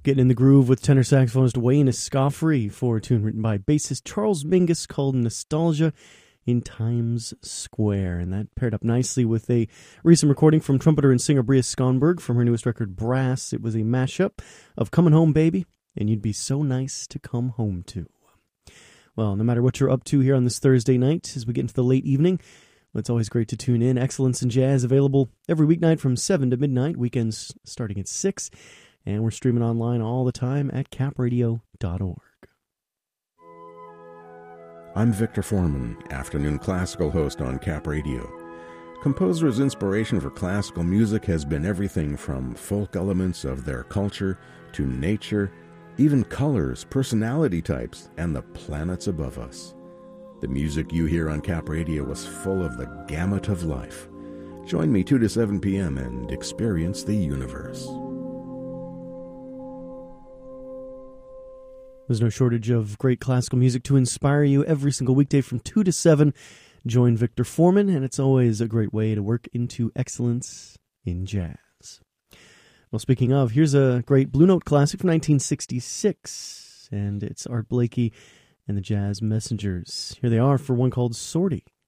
getting in the groove with tenor saxophonist Wayne Escoffery for a tune written by bassist Charles Mingus called Nostalgia in Times Square. And that paired up nicely with a recent recording from trumpeter and singer Bria Skonberg from her newest record, Brass. It was a mashup of Coming Home Baby and You'd Be So Nice to Come Home To. Well, no matter what you're up to here on this Thursday night, as we get into the late evening, it's always great to tune in. Excellence in Jazz available every weeknight from 7 to midnight, weekends starting at 6. And we're streaming online all the time at capradio.org. I'm Victor Foreman, afternoon classical host on Cap Radio. Composers' inspiration for classical music has been everything from folk elements of their culture to nature, even colors, personality types, and the planets above us. The music you hear on Cap Radio was full of the gamut of life. Join me 2 to 7 p.m. and experience the universe. There's no shortage of great classical music to inspire you every single weekday from 2 to 7. Join Victor Foreman, and it's always a great way to work into excellence in jazz. Well, speaking of, here's a great Blue Note classic from 1966, and it's Art Blakey and the Jazz Messengers. Here they are for one called Sortie.